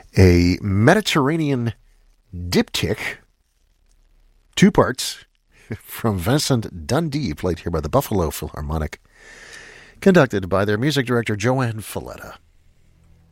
A Mediterranean diptych, 2 parts, from Vincent Dundee, played here by the Buffalo Philharmonic, conducted by their music director, Joanne Falletta.